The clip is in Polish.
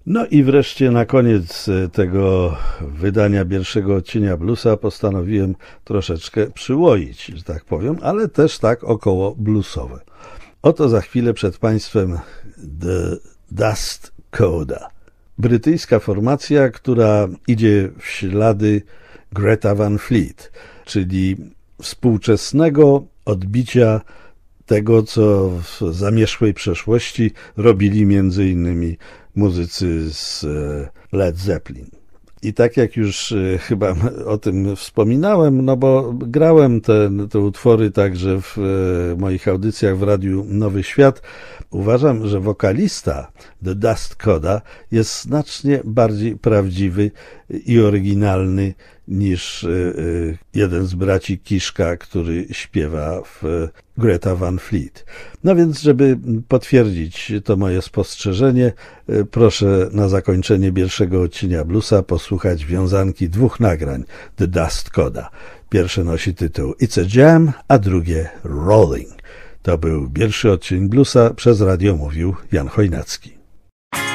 No i wreszcie na koniec tego wydania pierwszego odcienia bluesa postanowiłem troszeczkę przyłoić, że tak powiem, ale też tak około bluesowe. Oto za chwilę przed Państwem The Dust Coda. Brytyjska formacja, która idzie w ślady Greta Van Fleet, czyli współczesnego odbicia tego, co w zamierzchłej przeszłości robili między innymi muzycy z Led Zeppelin. I tak jak już chyba o tym wspominałem, no bo grałem te utwory także w moich audycjach w Radiu Nowy Świat, uważam, że wokalista The Dust Coda jest znacznie bardziej prawdziwy i oryginalny niż jeden z braci Kiszka, który śpiewa w Greta Van Fleet. No więc, żeby potwierdzić to moje spostrzeżenie, proszę na zakończenie pierwszego odcinka bluesa posłuchać wiązanki dwóch nagrań The Dust Coda. Pierwsze nosi tytuł It's a Jam, a drugie Rolling. To był pierwszy odcinek bluesa, przez radio mówił Jan Chojnacki.